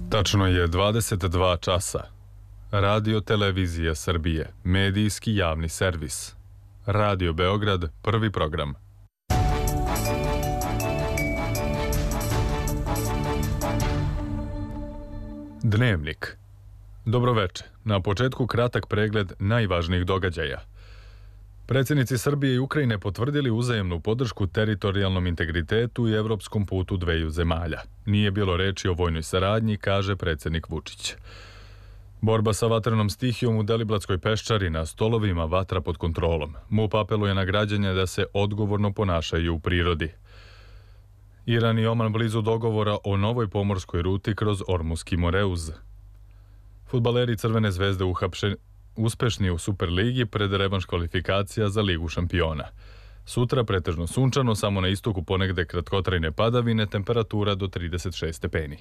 Tačno je 22 časa. Radio Televizija Srbije, medijski javni servis. Radio Beograd, prvi program. Dnevnik. Dobroveče. Na početku kratak pregled najvažnijih događaja. Predsjednici Srbije i Ukrajine potvrdili uzajemnu podršku teritorijalnom integritetu i evropskom putu dveju zemalja. Nije bilo reči o vojnoj saradnji, kaže predsjednik Vučić. Borba sa vatrenom stihijom u Deliblatskoj peščari, na stolovima vatra pod kontrolom. MUP apeluje na građane da se odgovorno ponašaju u prirodi. Iran i Oman blizu dogovora o novoj pomorskoj ruti kroz Ormuski Moreuz. Fudbaleri Crvene zvezde uspešni u Superligi pred revanš kvalifikacija za Ligu šampiona. Sutra pretežno sunčano, samo na istoku ponegde kratkotrajne padavine, temperatura do 36 stepeni.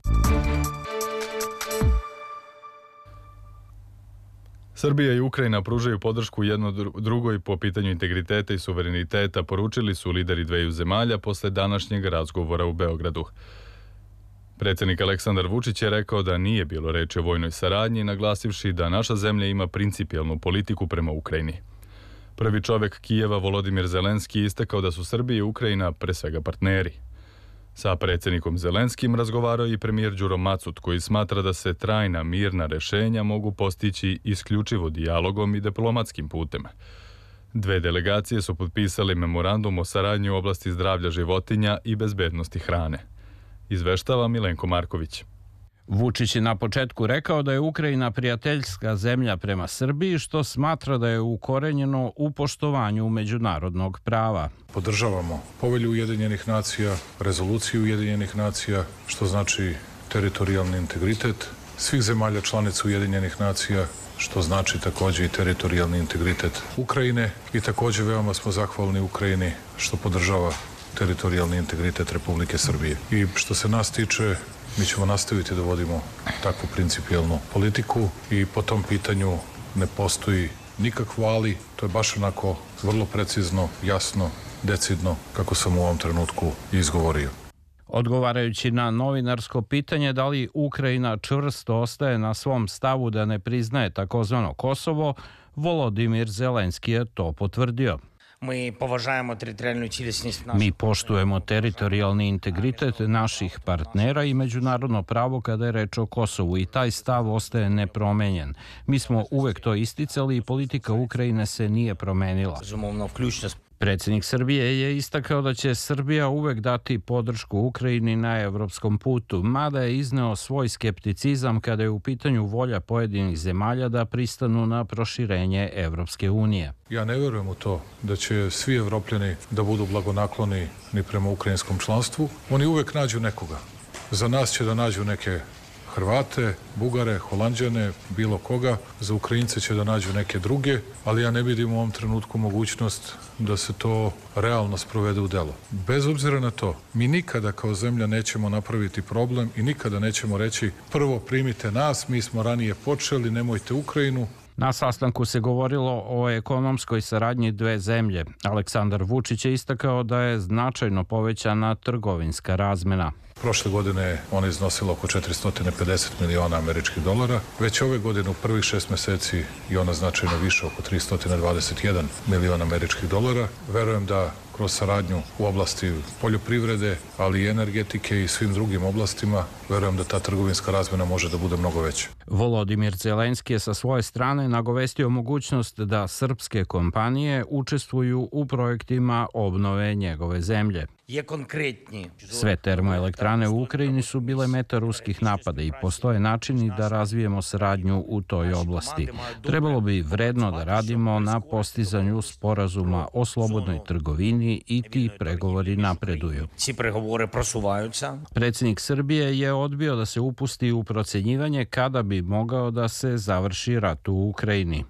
Srbija i Ukrajina pružaju podršku jedno drugoj po pitanju integriteta i suvereniteta, poručili su lideri dveju zemalja posle današnjeg razgovora u Beogradu. Predsjednik Aleksandar Vučić je rekao da nije bilo reči o vojnoj saradnji, naglasivši da naša zemlja ima principijelnu politiku prema Ukrajini. Prvi čovjek Kijeva, Volodimir Zelenski, istakao da su Srbija i Ukrajina pre svega partneri. Sa predsjednikom Zelenskim razgovarao i premijer Đuro Macut, koji smatra da se trajna mirna rešenja mogu postići isključivo dijalogom i diplomatskim putem. Dve delegacije su potpisali memorandum o saradnji u oblasti zdravlja životinja i bezbednosti hrane. Izveštava Milenko Marković. Vučić je na početku rekao da je Ukrajina prijateljska zemlja prema Srbiji, što smatra da je ukorenjeno u poštovanju međunarodnog prava. Podržavamo Povelju Ujedinjenih nacija, rezoluciju Ujedinjenih nacija, što znači teritorijalni integritet svih zemalja članica Ujedinjenih nacija, što znači također i teritorijalni integritet Ukrajine, i također veoma smo zahvalni Ukrajini što podržava teritorijalni integritet Republike Srbije. I što se nas tiče, mi ćemo nastaviti da vodimo takvu principijelnu politiku i po tom pitanju ne postoji nikakvo ali, to je baš onako vrlo precizno, jasno, decidno, kako sam u ovom trenutku izgovorio. Odgovarajući na novinarsko pitanje da li Ukrajina čvrsto ostaje na svom stavu da ne priznaje takozvano Kosovo, Volodimir Zelenski je to potvrdio. Mi poštujemo teritorijalni integritet naših partnera i međunarodno pravo kada je reč o Kosovu i taj stav ostaje nepromenjen. Mi smo uvek to isticali i politika Ukrajine se nije promenila. Predsjednik Srbije je istakao da će Srbija uvek dati podršku Ukrajini na evropskom putu, mada je izneo svoj skepticizam kada je u pitanju volja pojedinih zemalja da pristanu na proširenje Evropske unije. Ja ne vjerujem u to da će svi Evropljani da budu blagonakloni ni prema ukrajinskom članstvu. Oni uvek nađu nekoga. Za nas će da nađu neke Hrvate, Bugare, Holanđane, bilo koga. Za Ukrajince će da nađu neke druge, ali ja ne vidim u ovom trenutku mogućnost da se to realno sprovede u delo. Bez obzira na to, mi nikada kao zemlja nećemo napraviti problem i nikada nećemo reći prvo primite nas, mi smo ranije počeli, nemojte Ukrajinu. Na sastanku se govorilo o ekonomskoj saradnji dve zemlje. Aleksandar Vučić je istakao da je značajno povećana trgovinska razmena. Prošle godine ona iznosila oko 450 miliona američkih dolara. Već ove godine u prvih 6 meseci je ona značajno više, oko 321 miliona američkih dolara. Verujem da kroz saradnju u oblasti poljoprivrede, ali i energetike i svim drugim oblastima, verujem da ta trgovinska razmena može da bude mnogo veća. Volodimir Zelenski je sa svoje strane nagovestio mogućnost da srpske kompanije učestvuju u projektima obnove njegove zemlje. Sve termoelektrane u Ukrajini su bile meta ruskih napada i postoje načini da razvijemo saradnju u toj oblasti. Trebalo bi vredno da radimo na postizanju sporazuma o slobodnoj trgovini i ti pregovori napreduju. Predsjednik Srbije je odbio da se upusti u procenjivanje kada bi mogao da se završi rat u Ukrajini.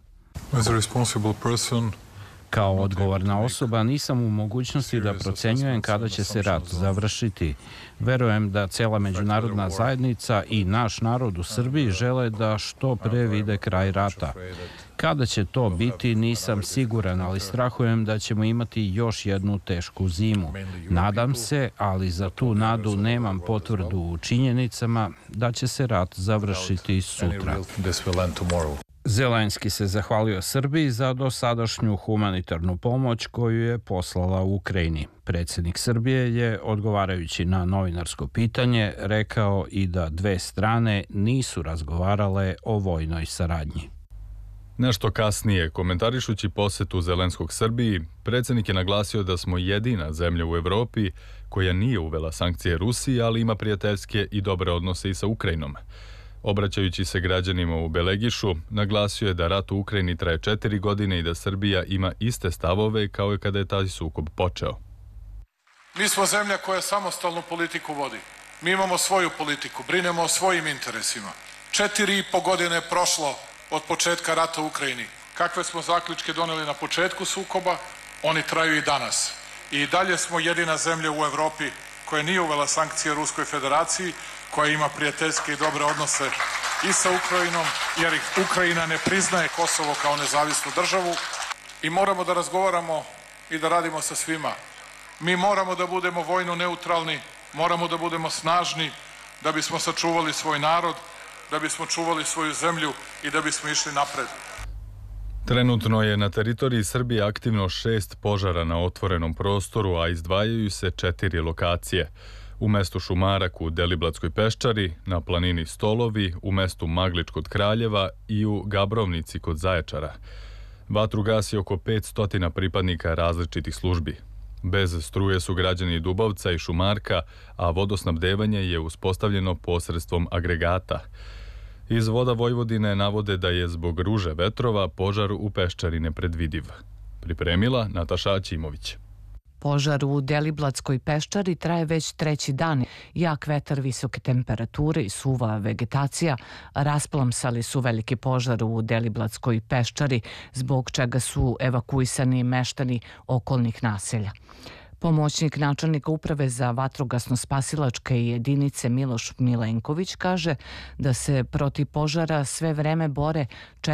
Kao odgovorna osoba nisam u mogućnosti da procenjujem kada će se rat završiti. Verujem da cela međunarodna zajednica i naš narod u Srbiji žele da što pre vide kraj rata. Kada će to biti, nisam siguran, ali strahujem da ćemo imati još jednu tešku zimu. Nadam se, ali za tu nadu nemam potvrdu u činjenicama da će se rat završiti sutra. Zelenski se zahvalio Srbiji za dosadašnju humanitarnu pomoć koju je poslala u Ukrajini. Predsjednik Srbije je, odgovarajući na novinarsko pitanje, rekao i da dve strane nisu razgovarale o vojnoj saradnji. Nešto kasnije, komentarišući posetu Zelenskog Srbiji, predsjednik je naglasio da smo jedina zemlja u Evropi koja nije uvela sankcije Rusiji, ali ima prijateljske i dobre odnose i sa Ukrajinom. Obraćajući se građanima u Belegišu, naglasio je da rat u Ukrajini traje 4 godine i da Srbija ima iste stavove kao i kada je taj sukob počeo. Mi smo zemlja koja samostalnu politiku vodi. Mi imamo svoju politiku, brinemo o svojim interesima. 4,5 godine je prošlo od početka rata u Ukrajini. Kakve smo zaključke doneli na početku sukoba, oni traju i danas. I dalje smo jedina zemlja u Evropi koja nije uvela sankcije Ruskoj federaciji, koja ima prijateljske i dobre odnose i sa Ukrajinom, jer Ukrajina ne priznaje Kosovo kao nezavisnu državu i moramo da razgovaramo i da radimo sa svima. Mi moramo da budemo vojno neutralni, moramo da budemo snažni da bismo sačuvali svoj narod, da bismo čuvali svoju zemlju i da bismo išli napred. Trenutno je na teritoriji Srbije aktivno 6 požara na otvorenom prostoru, a izdvajaju se 4 lokacije. U mestu Šumarak u Deliblatskoj peščari, na planini Stolovi, u mestu Maglič kod Kraljeva i u Gabrovnici kod Zaječara. Vatru gasi oko 500 pripadnika različitih službi. Bez struje su građani Dubovca i Šumarka, a vodosnabdevanje je uspostavljeno posredstvom agregata. Iz Voda Vojvodine navode da je zbog ruže vetrova požar u peščari nepredvidiv. Pripremila Nataša Ćimović. Požar u Deliblatskoj peščari traje već 3. dan. Jak vetar, visoke temperature i suva vegetacija rasplamsali su veliki požar u Deliblatskoj peščari, zbog čega su evakuisani meštani okolnih naselja. Pomoćnik načelnika uprave za vatrogasno-spasilačke jedinice Miloš Milenković kaže da se protiv požara sve vreme bore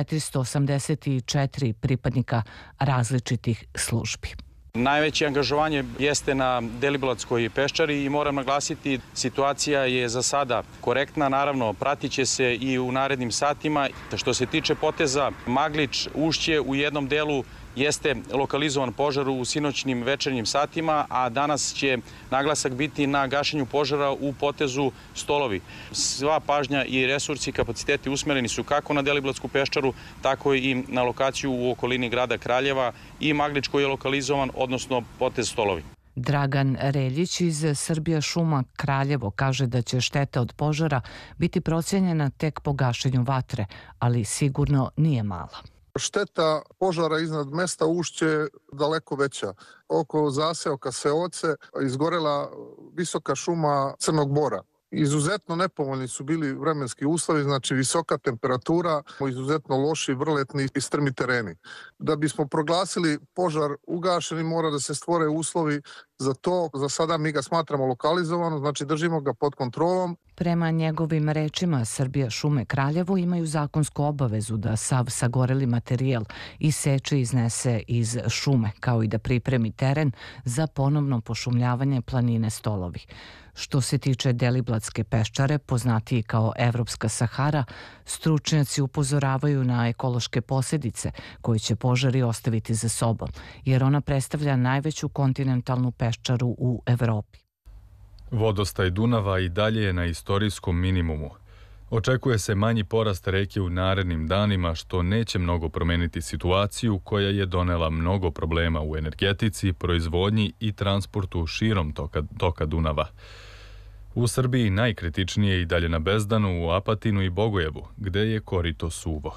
484 pripadnika različitih službi. Najveće angažovanje jeste na Deliblatskoj peščari i moram naglasiti, situacija je za sada korektna, naravno pratit će se i u narednim satima. Što se tiče poteza Maglič, Ušće, u jednom delu jeste lokalizovan požar u sinoćnim večernjim satima, a danas će naglasak biti na gašenju požara u potezu Stolovi. Sva pažnja i resursi i kapaciteti usmereni su kako na Deliblatsku peščaru, tako i na lokaciju u okolini grada Kraljeva i Maglič koji je lokalizovan, odnosno potez Stolovi. Dragan Reljić iz Srbija šuma Kraljevo kaže da će šteta od požara biti procenjena tek po gašenju vatre, ali sigurno nije mala. Šteta požara iznad mesta Ušće je daleko veća. Oko zaseoka Seoce izgorela visoka šuma crnog bora. Izuzetno nepovoljni su bili vremenski uslovi, znači visoka temperatura, izuzetno loši vrletni i strmi tereni. Da bismo proglasili požar ugašeni, mora da se stvore uslovi za to. Za sada mi ga smatramo lokalizovano, znači držimo ga pod kontrolom. Prema njegovim rečima, Srbija šume Kraljevo imaju zakonsku obavezu da sav sagoreli materijal iseče i iznese iz šume, kao i da pripremi teren za ponovno pošumljavanje planine Stolovi. Što se tiče Deliblatske peščare, poznatiji kao Evropska Sahara, stručnjaci upozoravaju na ekološke posljedice koje će požari ostaviti za sobom, jer ona predstavlja najveću kontinentalnu peščaru u Evropi. Vodostaj Dunava i dalje je na istorijskom minimumu. Očekuje se manji porast reke u narednim danima, što neće mnogo promeniti situaciju koja je donela mnogo problema u energetici, proizvodnji i transportu širom toka Dunava. U Srbiji najkritičnije i dalje na Bezdanu, u Apatinu i Bogojevu, gde je korito suvo.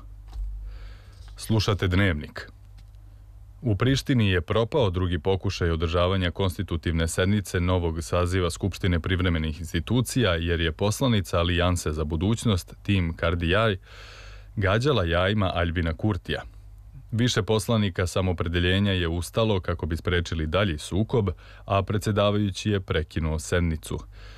Slušate Dnevnik. U Prištini je propao drugi pokušaj održavanja konstitutivne sednice novog saziva Skupštine privremenih institucija, jer je poslanica Alijanse za budućnost Tim Kardijaj gađala jajima Aljbina Kurtija. Više poslanika samopredeljenja je ustalo kako bi sprečili dalji sukob, a predsjedavajući je prekinuo sednicu.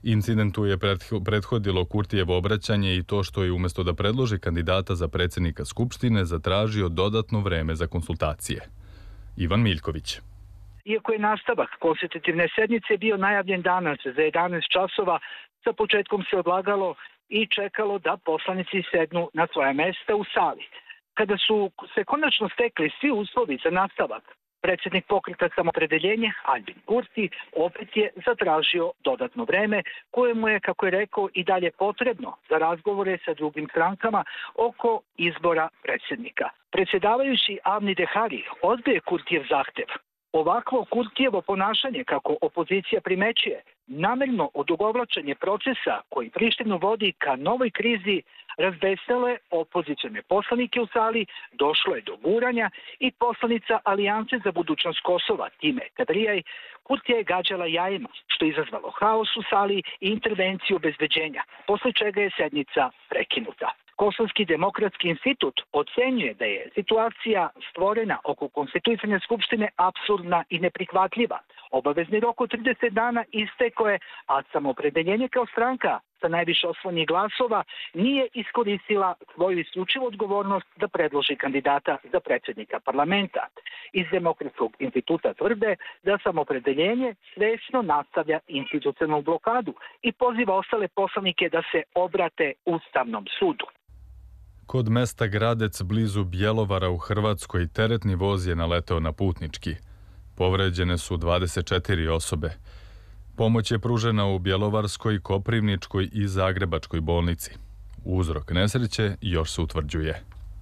Incidentu je prethodilo Kurtijevo obraćanje i to što je umjesto da predloži kandidata za predsjednika Skupštine zatražio dodatno vreme za konsultacije. Ivan Miljković. Iako je nastavak konstitutivne sednice bio najavljen danas za 11 časova, sa početkom se odlagalo i čekalo da poslanici sednu na svoja mesta u sali. Kada su se konačno stekli svi uslovi za nastavak, predsjednik Pokreta Samoopredeljenje Aljbin Kurti opet je zatražio dodatno vreme koje mu je, kako je rekao, i dalje potrebno za razgovore sa drugim strankama oko izbora predsjednika. Predsjedavajući Avni Dehari odbije Kurtijev zahtev. Ovakvo Kurtijevo ponašanje, kako opozicija primećuje, namerno odugovlačenje procesa koji Prištinu vodi ka novoj krizi, razbesnele opozicione poslanike u sali, došlo je do guranja i poslanica Alijanse za budućnost Kosova, Time Kadrijaj, Kurtija je gađala jajima, što je izazvalo haos u sali i intervenciju obezbeđenja, posle čega je sednica prekinuta. Kosovski demokratski institut ocenjuje da je situacija stvorena oko konstituisanja Skupštine apsurdna i neprihvatljiva. Obavezni rok od 30 dana istekao je, a Samoopredeljenje kao stranka sa najviše osvojenih glasova nije iskoristila svoju isključivu odgovornost da predloži kandidata za predsjednika parlamenta. Iz Demokratskog instituta tvrde da Samoopredeljenje svesno nastavlja institucionalnu blokadu i poziva ostale poslanike da se obrate Ustavnom sudu. Kod mesta Gradec blizu Bjelovara u Hrvatskoj teretni voz je naleteo na putnički. Povređene su 24 osobe. Pomoć je pružena u Bjelovarskoj, Koprivničkoj i Zagrebačkoj bolnici. Uzrok nesreće još se utvrđuje.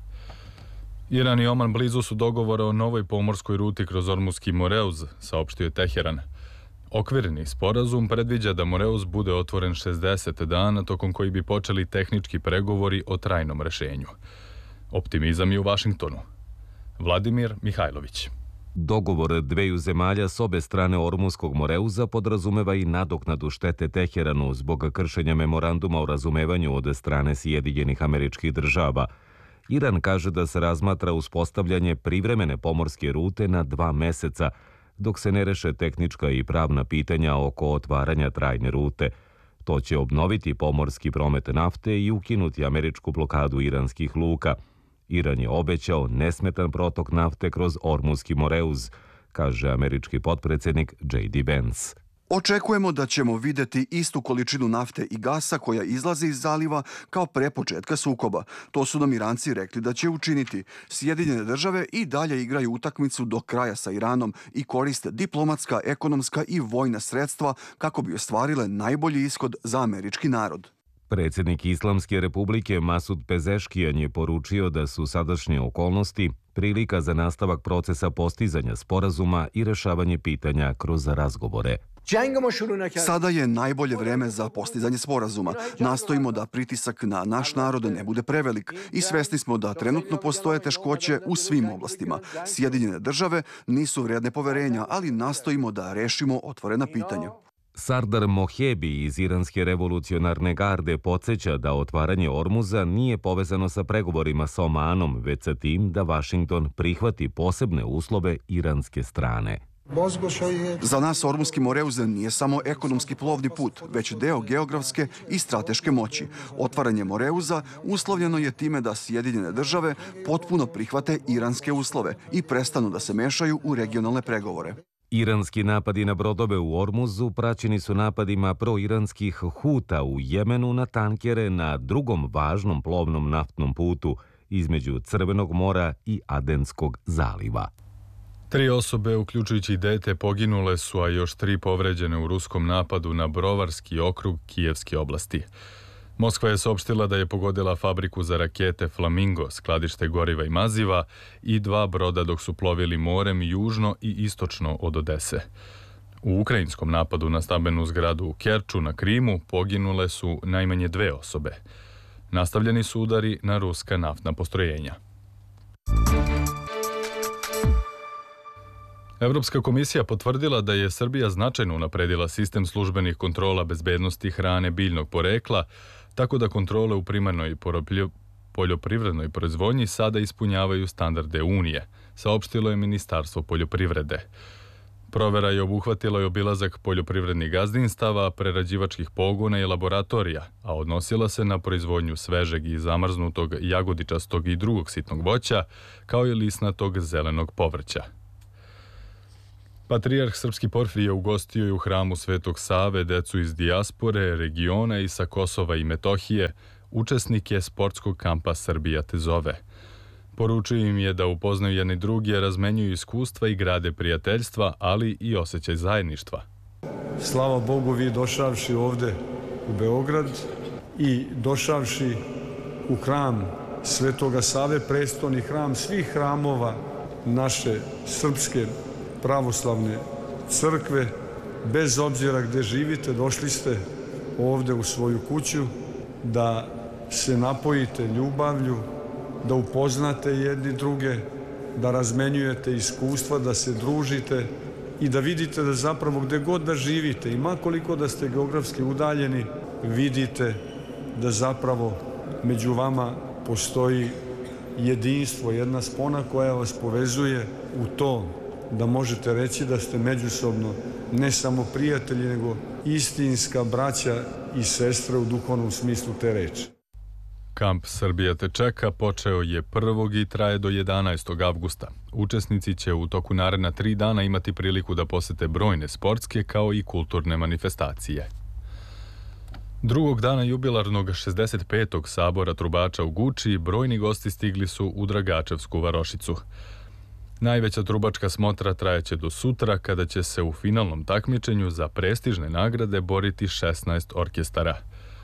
Iran i Oman blizu su dogovora o novoj pomorskoj ruti kroz Ormuski Moreuz, saopštio je Teheran. Okvirni sporazum predviđa da Moreuz bude otvoren 60 dana, tokom koji bi počeli tehnički pregovori o trajnom rešenju. Optimizam je u Vašingtonu. Vladimir Mihajlović. Dogovor dveju zemalja s obe strane Ormuskog Moreuza podrazumeva i nadoknadu štete Teheranu zbog kršenja memoranduma o razumevanju od strane Sjedinjenih Američkih Država. Iran kaže da se razmatra uspostavljanje privremene pomorske rute na 2 meseca, dok se ne reše tehnička i pravna pitanja oko otvaranja trajne rute. To će obnoviti pomorski promet nafte i ukinuti američku blokadu iranskih luka. Iran je obećao nesmetan protok nafte kroz Ormuski Moreuz, kaže američki potpredsjednik J.D. Vance. Očekujemo da ćemo vidjeti istu količinu nafte i gasa koja izlazi iz zaliva kao pre početka sukoba. To su nam Iranci rekli da će učiniti. Sjedinjene države i dalje igraju utakmicu do kraja sa Iranom i koriste diplomatska, ekonomska i vojna sredstva kako bi ostvarile najbolji ishod za američki narod. Predsjednik Islamske republike Masud Pezeškijan je poručio da su sadašnje okolnosti prilika za nastavak procesa postizanja sporazuma i rešavanje pitanja kroz razgovore. Sada je najbolje vreme za postizanje sporazuma. Nastojimo da pritisak na naš narod ne bude prevelik i svesni smo da trenutno postoje teškoće u svim oblastima. Sjedinjene države nisu vredne poverenja, ali nastojimo da rešimo otvorena pitanja. Sardar Mohebi iz Iranske revolucionarne garde podsjeća da otvaranje Ormuza nije povezano sa pregovorima sa Omanom, već sa tim da Vašington prihvati posebne uslove iranske strane. Za nas Ormuski Moreuz nije samo ekonomski plovni put, već deo geografske i strateške moći. Otvaranje Moreuza uslovljeno je time da Sjedinjene države potpuno prihvate iranske uslove i prestanu da se mešaju u regionalne pregovore. Iranski napadi na brodove u Ormuzu praćeni su napadima proiranskih Huta u Jemenu na tankere na drugom važnom plovnom naftnom putu između Crvenog mora i Adenskog zaliva. 3 osobe, uključujući dete, poginule su, a još 3 povređene u ruskom napadu na Brovarski okrug Kijevske oblasti. Moskva je saopštila da je pogodila fabriku za rakete Flamingo, skladište goriva i maziva i 2 broda dok su plovili morem južno i istočno od Odese. U ukrajinskom napadu na stambenu zgradu u Kerču na Krimu poginule su najmanje 2 osobe. Nastavljeni su udari na ruska naftna postrojenja. Evropska komisija potvrdila da je Srbija značajno unapredila sistem službenih kontrola bezbednosti hrane biljnog porekla, tako da kontrole u primarnoj poljoprivrednoj proizvodnji sada ispunjavaju standarde Unije, saopštilo je Ministarstvo poljoprivrede. Provera je obuhvatila i obilazak poljoprivrednih gazdinstava, prerađivačkih pogona i laboratorija, a odnosila se na proizvodnju svežeg i zamrznutog jagodičastog i drugog sitnog voća, kao i lisnatog zelenog povrća. Patrijarh Srpski Porfirije ugostio je u hramu Svetog Save decu iz dijaspore, regiona i sa Kosova i Metohije, učesnike sportskog kampa Srbija te zove. Poručio im je da upoznaju jedni druge, razmenjuju iskustva i grade prijateljstva, ali i osjećaj zajedništva. Slava Bogu, vi došavši ovde u Beograd i došavši u hram Svetoga Save, prestolni hram svih hramova naše srpske pravoslavne crkve, bez obzira gde živite, došli ste ovde u svoju kuću da se napojite ljubavlju, da upoznate jedni druge, da razmenjujete iskustva, da se družite i da vidite da zapravo gde god da živite i makoliko da ste geografski udaljeni, vidite da zapravo među vama postoji jedinstvo, jedna spona koja vas povezuje u to da možete reći da ste međusobno ne samo prijatelji, nego istinska braća i sestre u duhovnom smislu te reči. Kamp Srbija te čeka počeo je 1. i traje do 11. avgusta. Učesnici će u toku naredna 3 dana imati priliku da posete brojne sportske kao i kulturne manifestacije. Drugog dana jubilarnog 65. sabora trubača u Guči brojni gosti stigli su u Dragačevsku varošicu. Najveća trubačka smotra trajeće do sutra, kada će se u finalnom takmičenju za prestižne nagrade boriti 16 orkestara.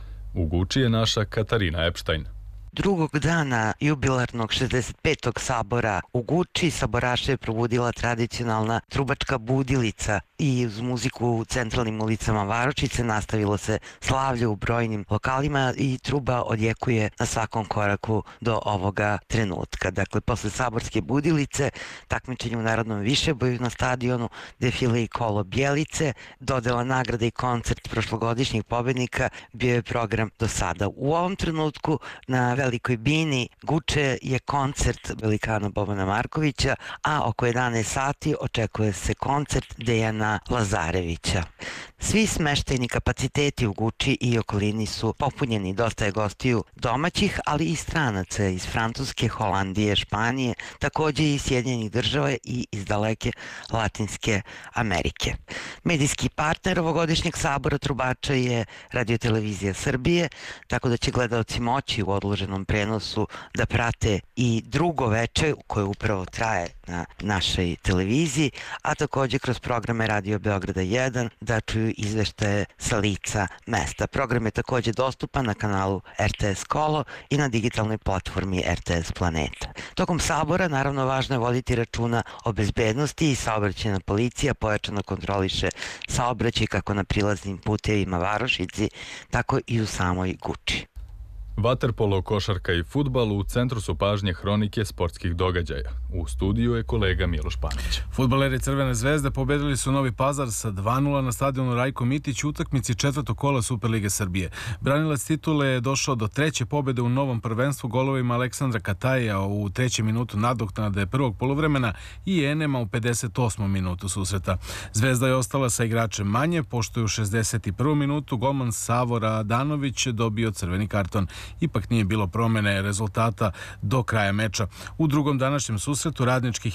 U Guči je naša Katarina Epštajn. Drugog dana jubilarnog 65. sabora u Guči saboraše je probudila tradicionalna trubačka budilica i uz muziku u centralnim ulicama Varošice nastavilo se slavlje u brojnim lokalima i truba odjekuje na svakom koraku do ovoga trenutka. Dakle, posle saborske budilice, takmičenje u Narodnom višeboju na stadionu, defile i kolo Bjelice, dodela nagrada i koncert prošlogodišnjih pobednika bio je program do sada. U ovom trenutku na Velikoj bini Guče je koncert velikana Bobana Markovića, a oko 11 sati očekuje se koncert Dejana Lazarevića. Svi smeštajni kapaciteti u Guči i okolini su popunjeni, dosta je gostiju domaćih, ali i stranaca iz Francuske, Holandije, Španije, takođe i Sjedinjenih država i iz daleke Latinske Amerike. Medijski partner ovogodišnjeg sabora trubača je Radio-televizija Srbije, tako da će gledaoci moći u odloženom prenosu da prate i drugo veče koje upravo traje na našoj televiziji, a takođe kroz programe Radio Beograda 1 da čuju izveštaje sa lica mesta. Program je takođe dostupan na kanalu RTS Kolo i na digitalnoj platformi RTS Planeta. Tokom sabora naravno važno je voditi računa o bezbednosti i saobraćajna policija pojačano kontroliše saobraćaj kako na prilaznim putevima Varošici, tako i u samoj Guči. Vaterpolo, košarka i fudbal u centru su pažnje hronike sportskih događaja. U studiju je kolega Miloš Panić. Fudbaleri Crvene zvezde pobedili su Novi Pazar sa 2:0 na stadionu Rajko Mitić u utakmici 4. kola Superlige Srbije. Branilac titule je došao do 3. pobede u novom prvenstvu golovima Aleksandra Kataja u 3. minutu nadoknade prvog poluvremena i Enema u 58. minutu susreta. Zvezda je ostala sa igračem manje, pošto je u 61. minutu golman Savor Adanović dobio crveni karton. Ipak nije bilo promene rezultata do kraja meča. U drugom današnjem susretu Radnički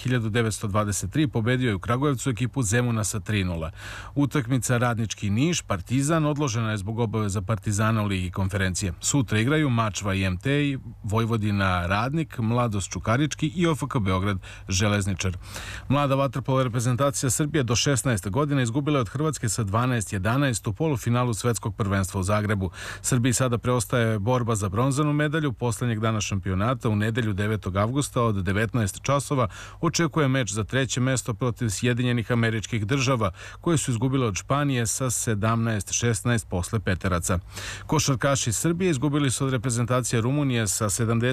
1923 pobedio je u Kragujevcu ekipu Zemuna sa 3:0. Utakmica Radnički Niš Partizan odložena je zbog obaveza Partizana u Ligi konferencije. Sutra igraju Mačva i MT, Vojvodina Radnik, Mladost Čukarički i OFK Beograd Železničar. Mlada vaterpolo reprezentacija Srbije do 16. godine izgubila je od Hrvatske sa 12:11 u polufinalu svetskog prvenstva u Zagrebu. Srbiji sada preostaje borba za bronzanu medalju poslednjeg dana šampionata. U nedelju 9. avgusta od 19 časova očekuje meč za 3. mesto protiv Sjedinjenih Američkih Država, koje su izgubile od Španije sa 17:16 posle peteraca. Košarkaši Srbije izgubili su od reprezentacije Rumunije sa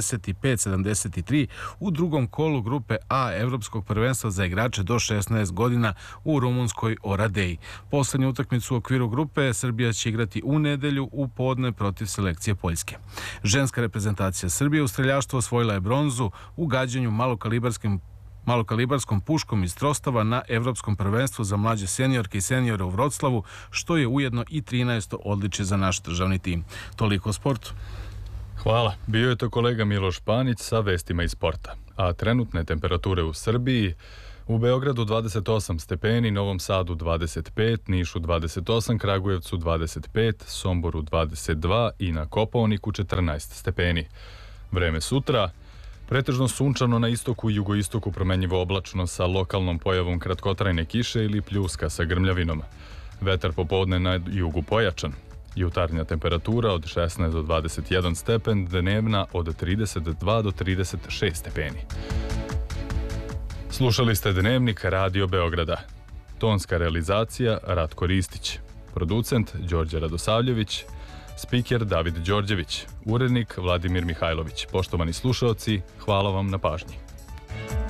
75-73 u drugom kolu grupe A Evropskog prvenstva za igrače do 16 godina u rumunskoj Oradeji. Poslednju utakmicu u okviru grupe Srbija će igrati u nedelju u podne protiv selekcije Poljske. Ženska reprezentacija Srbije u streljaštvu osvojila je bronzu u gađanju malokalibarskim malokalibarskom puškom iz Trostava na Evropskom prvenstvu za mlađe seniorke i seniore u Vroclavu, što je ujedno i 13. odličje za naš državni tim. Toliko o sportu. Hvala. Bio je to kolega Miloš Panić sa vestima iz sporta. A trenutne temperature u Srbiji: u Beogradu 28 stepeni, Novom Sadu 25, Nišu 28, Kragujevcu 25, Somboru 22 i na Kopaoniku 14 stepeni. Vreme sutra: pretežno sunčano na istoku i jugoistoku, promenjivo oblačno sa lokalnom pojavom kratkotrajne kiše ili pljuska sa grmljavinom. Vetar popodne na jugu pojačan. Jutarnja temperatura od 16 do 21 stepen, dnevna od 32 do 36 stepeni. Slušali ste Dnevnik Radio Beograda. Tonska realizacija Ratko Ristić. Producent Đorđe Radosavljević. Spiker David Đorđević. Urednik Vladimir Mihajlović. Poštovani slušaoci, hvala vam na pažnji.